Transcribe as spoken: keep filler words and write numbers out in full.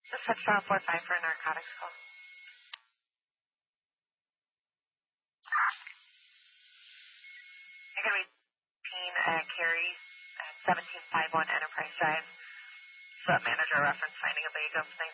Just touchdown four five for a narcotics call. You're going to be Teen uh, Carrie, uh, seventeen fifty-one Enterprise Drive. Sub manager reference finding a Bay Jump snake.